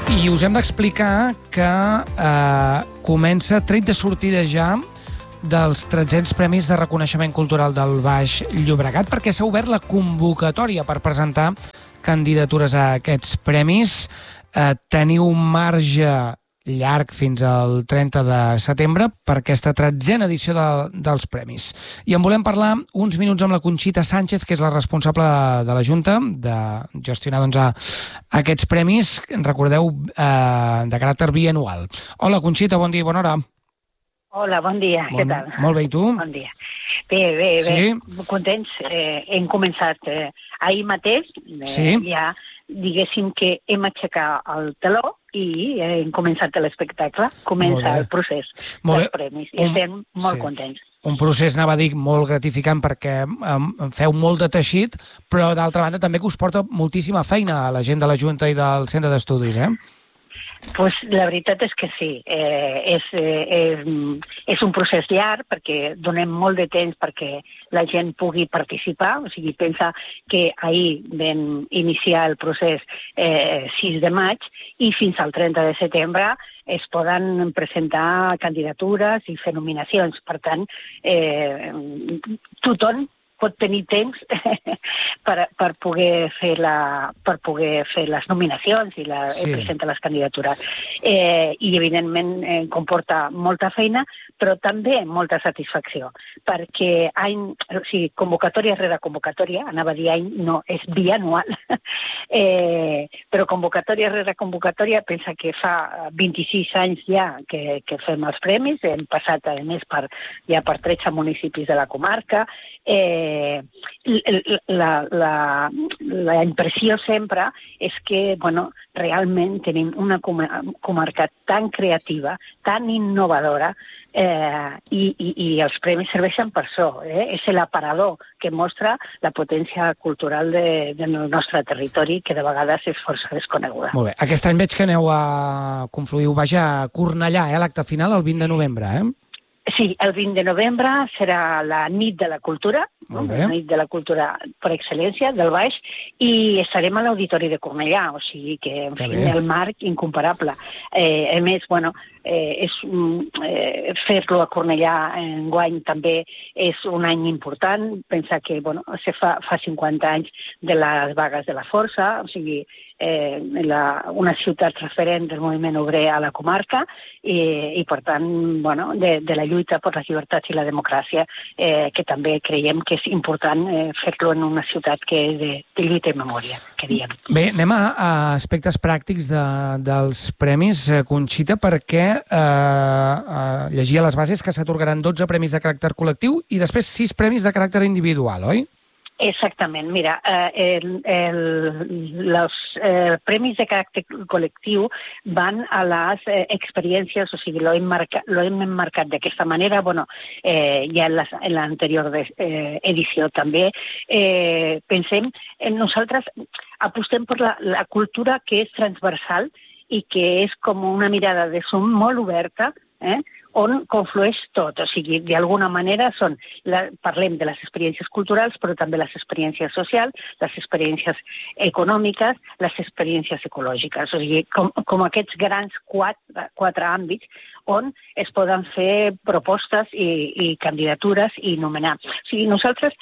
I us hem d'explicar que comença tret de sortida ja dels 300 Premis de Reconeixement Cultural del Baix Llobregat, perquè s'ha obert la convocatòria per presentar candidatures a aquests premis. Teniu un marge llarg fins al 30 de setembre per aquesta 13a edició dels premis. I en volem parlar uns minuts amb la Conxita Sánchez, que és la responsable de la Junta de gestionar aquests premis, recordeu, de caràcter bianual. Hola, Conxita, bon dia i bona hora. Hola, bon dia, què tal? Molt bé, i tu? Bon dia. Bé, sí? Contents. Hem començat ahir mateix, sí? Ja diguéssim que hem aixecat el teló i hem començat l'espectacle, comença el procés dels premis i estem molt contents. Un procés, anava a dir, molt gratificant perquè feu molt de teixit, però d'altra banda també que us porta moltíssima feina a la gent de la Junta i del Centre d'Estudis, Pues la veritat és que sí, és un procés llarg perquè donem molt de temps perquè la gent pugui participar, o sigui, pensa que ahir vam iniciar el procés 6 de maig i fins al 30 de setembre es poden presentar candidatures i fer nominacions. Per tant, tothom pot tenir temps per poder fer les nominacions i presentar les candidatures. I, evidentment, comporta molta feina, però també molta satisfacció, perquè convocatòria rere convocatòria, anava a dir any, no, és bianual, però convocatòria rere convocatòria, pensa que fa 26 anys ja que fem els premis, hem passat, a més, per 13 municipis de la comarca. La impressió sempre és que, realment tenim una comarca tan creativa, tan innovadora, i els premis serveixen per això. És l'aparador que mostra la potència cultural del nostre territori, que de vegades és força desconeguda. Molt bé. Aquest any veig que aneu a confluir, a Cornellà, l'acte final el 20 de novembre, Sí, el 20 de novembre serà la nit de la cultura, la nit de la cultura per excel·lència del Baix, i estarem a l'Auditori de Cornellà, o sigui que, en fi, el marc incomparable. A més, fer-lo a Cornellà enguany també és un any important. Pensa que fa 50 anys de les vagues de la Força, o sigui, una ciutat referent del moviment obrer a la comarca i per tant, de la lluita per les llibertats i la democràcia, que també creiem que és important fer-lo en una ciutat que és de lluita i memòria, que diem. Bé, anem a aspectes pràctics dels premis, Conxita, perquè llegia les bases que s'atorgaran 12 premis de caràcter col·lectiu i després 6 premis de caràcter individual, oi? Exactament. Mira, els premis de caràcter col·lectiu van a les experiències, o sigui, lo hem emmarcat d'aquesta manera, ja en l'anterior edició també. Pensem, nosaltres apostem per la cultura que és transversal i que és com una mirada de som molt oberta, on conflueix tot, o sigui, d'alguna manera parlem de les experiències culturals, però també les experiències socials, les experiències econòmiques, les experiències ecològiques, o sigui, com aquests grans quatre àmbits on es poden fer propostes i candidatures i nomenar. O sigui, nosaltres,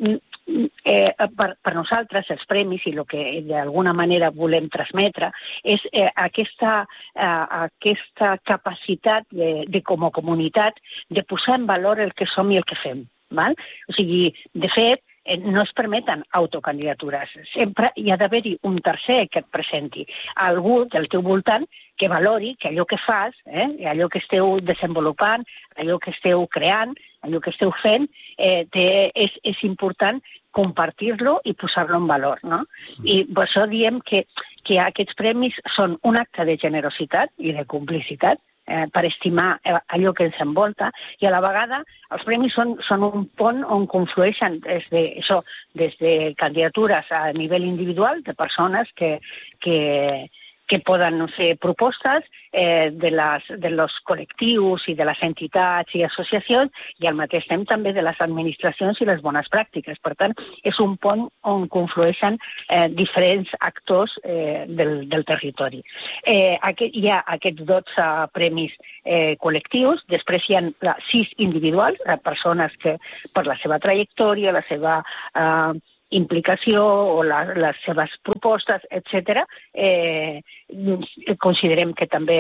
per nosaltres, els premis i el que d'alguna manera volem transmetre és aquesta capacitat de com a comunitat de posar en valor el que som i el que fem. O sigui, de fet, no es permeten autocandidatures. Sempre hi ha d'haver-hi un tercer que et presenti. Algú del teu voltant que valori que allò que fas, allò que esteu desenvolupant, allò que esteu creant, allò que esteu fent, és important compartir-lo i posar-lo en valor. I per això diem que aquests premis són un acte de generositat i de complicitat per estimar allò que ens envolta, i a la vegada els premis són un pont on conflueixen des de candidatures a nivell individual de persones que que poden fer propostes dels col·lectius i de les entitats i associacions i al mateix temps també de les administracions i les bones pràctiques. Per tant, és un pont on conflueixen diferents actors del territori. Hi ha aquests 12 premis col·lectius, després hi ha 6 individuals, persones que per la seva trajectòria, la seva implicació o les seves propostes, etc. Considerem que també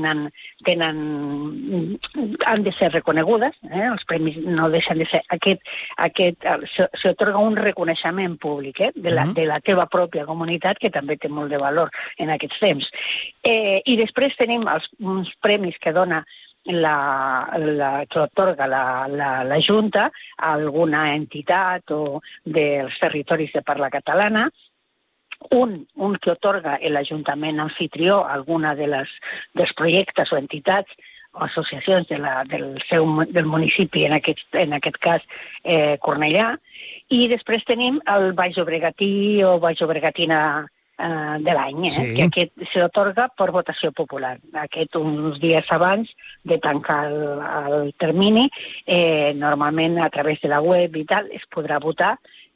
han de ser reconegudes. Els premis no deixen de ser s'atorga un reconeixement públic de la teva pròpia comunitat, que també té molt de valor en aquests temps. I després tenim uns premis que dona que otorga la Junta a alguna entitat o dels territoris de parla catalana, un que otorga l'Ajuntament anfitrió a alguna dels projectes o entitats o associacions del municipi, en aquest cas Cornellà, i després tenim el Baix Llobregatí o Baix Llobregatina de l'any, que aquest s'atorga per votació popular. Aquest uns dies abans de tancar el termini, normalment a través de la web i tal, es podrà votar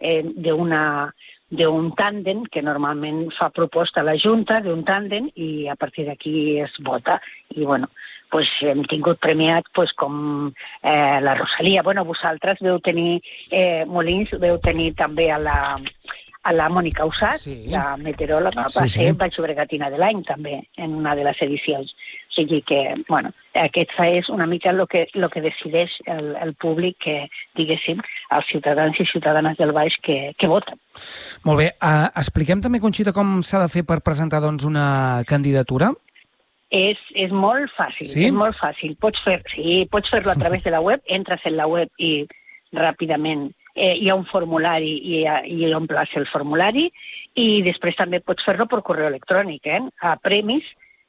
d'un tàndem que normalment fa proposta a la Junta, d'un tàndem, i a partir d'aquí es vota. I bueno, hem tingut premiat com la Rosalia. Vosaltres veu tenir, Molins, veu tenir també a la Mònica Usat, la meteoròloga, va ser Baix Llobregatina de l'any també, en una de les edicions. O sigui que, aquest és una mica el que decideix el públic, que, diguéssim, els ciutadans i ciutadanes del Baix que voten. Molt bé. Expliquem també, Conxita, com s'ha de fer per presentar una candidatura? És molt fàcil, és molt fàcil. Pots fer-lo a través de la web, entres en la web i ràpidament hi ha un formulari i omples el formulari, i després també pots fer-lo per correu electrònic, a premis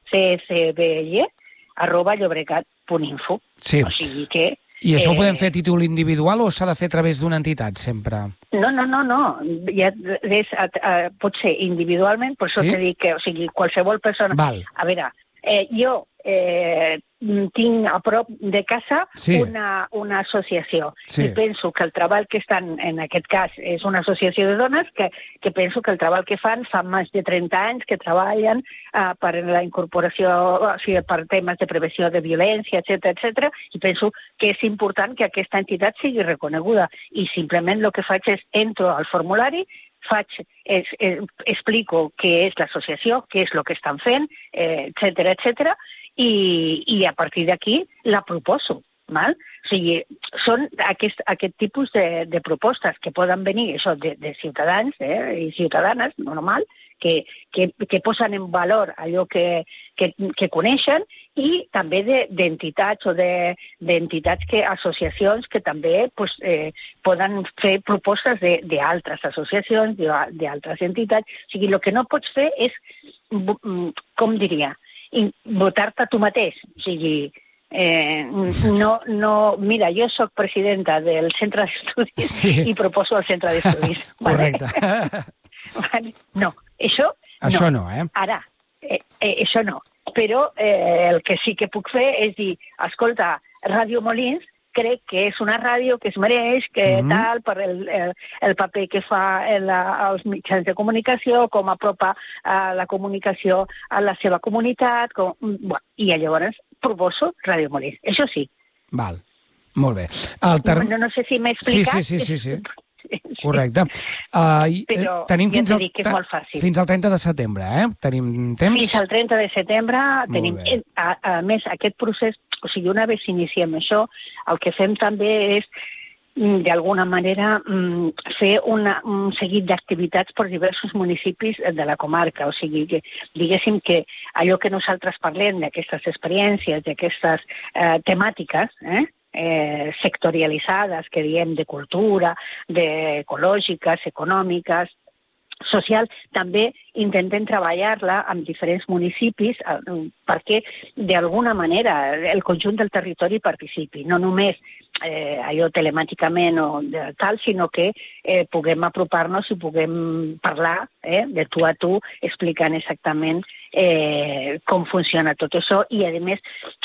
ccbl@llobregat.info. Sí. O sigui que... I això ho podem fer a títol individual o s'ha de fer a través d'una entitat, sempre? No. Pot ser individualment, per això t'he dit que qualsevol persona... Val. A veure, jo tinc a prop de casa una associació i penso que el treball que estan, en aquest cas és una associació de dones, que penso que el treball que fan més de 30 anys que treballen per la incorporació, o sigui, per temes de prevenció de violència, etc. I penso que és important que aquesta entitat sigui reconeguda, i simplement el que faig és entro al formulari, explico què és l'associació, què és el que estan fent, etc. I a partir d'aquí la proposo. Val? O sigui, són aquest tipus de propostes que poden venir de ciutadans i ciutadanes, normal, que posen en valor allò que coneixen, i també d'entitats o d'entitats, associacions que també poden fer propostes d'altres associacions, d'altres entitats. O sigui, el que no pots fer és, com diria, votar-te tu mateix. O sigui, mira, jo soc presidenta del centre d'estudis i proposo al centre d'estudis. Correcte. No, això no. Ara, això no. Però el que sí que puc fer és dir, escolta, Ràdio Molins, crec que és una ràdio que es mereix, que tal, per el paper que fa als mitjans de comunicació, com apropa la comunicació a la seva comunitat, i llavors proposo Ràdio Molins. Això sí. Val, molt bé. No sé si m'he explicat. Sí. Correcte. Però tenim ja t'he dit que és molt fàcil. Fins al 30 de setembre, Tenim temps? Fins al 30 de setembre tenim... A més, aquest procés, o sigui, una vegada s'iniciem això, el que fem també és, d'alguna manera, fer un seguit d'activitats per diversos municipis de la comarca. O sigui, que diguéssim que allò que nosaltres parlem d'aquestes experiències, d'aquestes temàtiques, sectorialitzades, que diem de cultura, ecològiques, econòmiques, social, també intentem treballar-la amb diferents municipis perquè, d'alguna manera, el conjunt del territori participi. No només allò telemàticament o tal, sinó que puguem apropar-nos i puguem parlar de tu a tu, explicant exactament com funciona tot això, i a més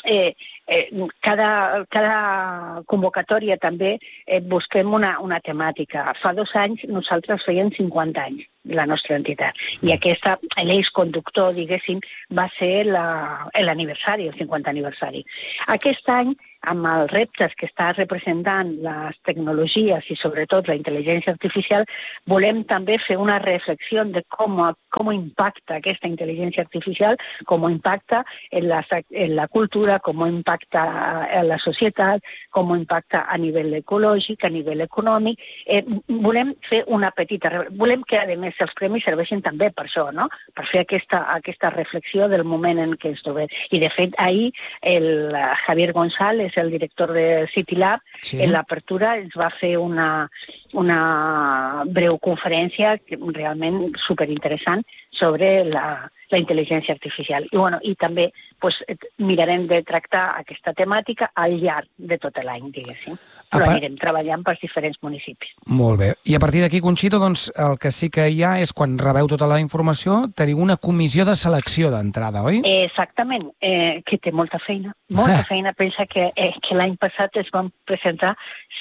cada convocatòria també busquem una temàtica. Fa 2 anys nosaltres fèiem 50 anys la nostra entitat, i l'eix conductor, diguéssim, va ser l'aniversari, el 50 aniversari. Aquest any, amb els reptes que està representant les tecnologies i sobretot la intel·ligència artificial, volem també fer una reflexió de com impacta aquesta intel·ligència artificial, com impacta en la cultura, com impacta en la societat, com impacta a nivell ecològic, a nivell econòmic. Volem fer volem que, a més, els premis serveixin també per això, no? Per fer aquesta reflexió del moment en què ens trobem. I, de fet, ahir el Javier González, el director de CityLab, sí, en l'apertura ens va fer una breu conferència realment superinteressant sobre la intel·ligència artificial. I també mirarem de tractar aquesta temàtica al llarg de tot l'any, diguéssim. Però anirem treballant pels diferents municipis. Molt bé. I a partir d'aquí, Conxita, doncs, el que sí que hi ha és, quan rebeu tota la informació, teniu una comissió de selecció d'entrada, oi? Exactament, que té molta feina. Molta feina. Pensa que l'any passat es van presentar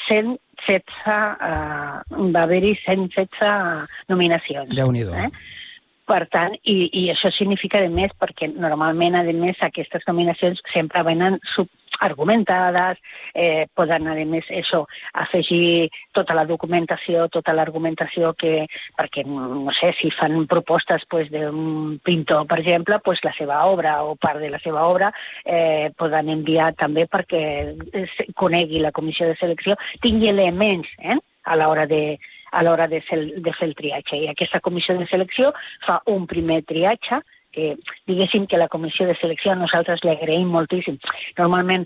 116, va haver-hi 116 nominacions. Déu-n'hi-do. Per tant, i això significa, a més, perquè normalment, a més, aquestes nominacions sempre venen argumentades, poden, a més, afegir tota la documentació, tota l'argumentació perquè, no sé, si fan propostes d'un pintor, per exemple, la seva obra o part de la seva obra poden enviar també perquè conegui la comissió de selecció, tingui elements a l'hora de fer el triatge. I aquesta comissió de selecció fa un primer triatge, que diguéssim que la comissió de selecció nosaltres li agraïm moltíssim. Normalment,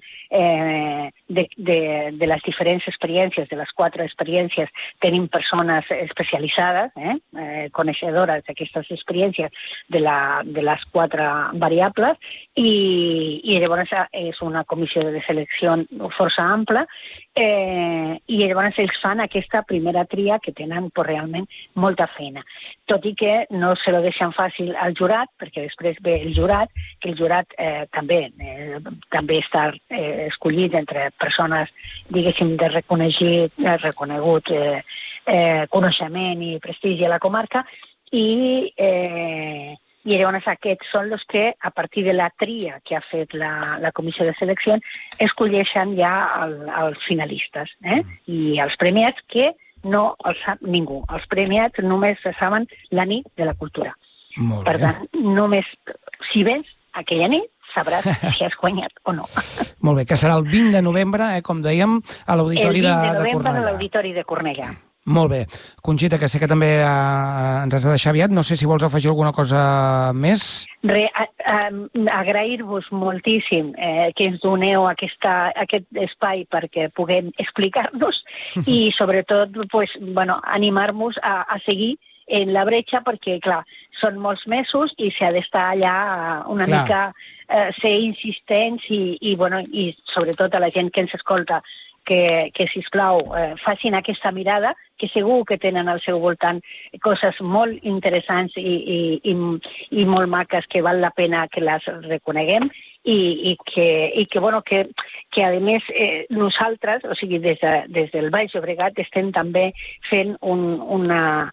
de les diferents experiències, de les 4 experiències, tenim persones especialitzades, coneixedores d'aquestes experiències de les 4 variables, i llavors és una comissió de selecció força ampla, i llavors ells fan aquesta primera tria que tenen realment molta feina. Tot i que no se lo deixen fàcil al jurat, perquè després ve el jurat, que el jurat també està escollit entre persones, diguéssim, de reconegut coneixement i prestigi a la comarca, i llavors aquests són els que, a partir de la tria que ha fet la comissió de selecció, escolleixen ja els finalistes i els premiats, que no els sap ningú. Els premiats només se saben la nit de la cultura. Per tant, només si vens aquella nit sabràs si has guanyat o no. Molt bé, que serà el 20 de novembre, com dèiem, a l'Auditori de Cornellà. El 20 de novembre a l'Auditori de Cornellà. Molt bé. Conxita, que sé que també ens has de deixar aviat, no sé si vols afegir alguna cosa més. Agrair-vos moltíssim que ens doneu aquest espai perquè puguem explicar-nos i sobretot animar-nos a seguir en la bretxa, perquè, clar, són molts mesos i s'ha d'estar allà una mica, ser insistents i sobretot a la gent que ens escolta, que sisplau, facin aquesta mirada, que segur que tenen al seu voltant coses molt interessants i molt maques que val la pena que les reconeguem i que a més nosaltres, o sigui, des del Baix Llobregat estem també fent un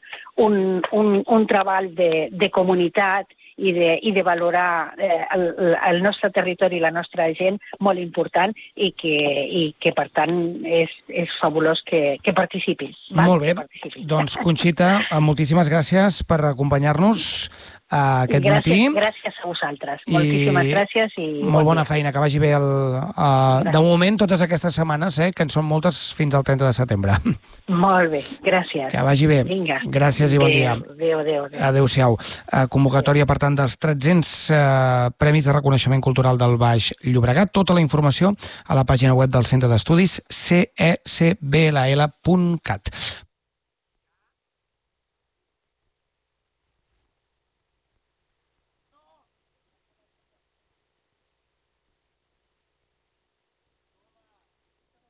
treball de comunitat i de valorar el nostre territori i la nostra gent molt important i que per tant és fabulós que participin. Molt bé, doncs Conxita, moltíssimes gràcies per acompanyar-nos aquest matí. Gràcies a vosaltres, moltíssimes gràcies. Molt bona feina, que vagi bé de moment totes aquestes setmanes, que en són moltes fins al 30 de setembre. Molt bé, gràcies. Que vagi bé. Vinga. Gràcies i bon dia. Adéu. Adéu-siau. Convocatòria, per tant, dels 300 Premis de Reconeixement Cultural del Baix Llobregat. Tota la informació a la pàgina web del Centre d'Estudis cecbll.cat.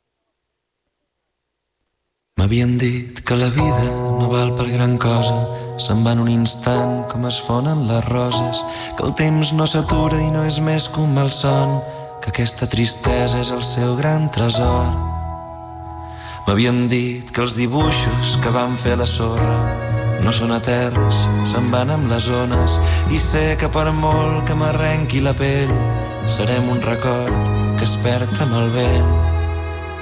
M'havien dit que la vida no val per gran cosa, se'n va en un instant com es fonen les roses, que el temps no s'atura i no és més que un malson, que aquesta tristesa és el seu gran tresor. M'havien dit que els dibuixos que van fer a la sorra no són eterns, se'n van amb les ones, i sé que per molt que m'arrenqui la pell serem un record que es perd amb el vent.